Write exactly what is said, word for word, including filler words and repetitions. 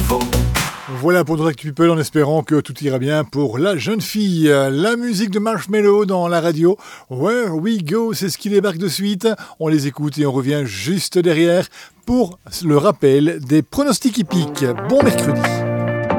Voilà pour notre Actu People, en espérant que tout ira bien pour la jeune fille. La musique de Marshmello dans la radio. Where We Go, c'est ce qui débarque de suite. On les écoute et on revient juste derrière pour le rappel des pronostics hippiques. Bon mercredi.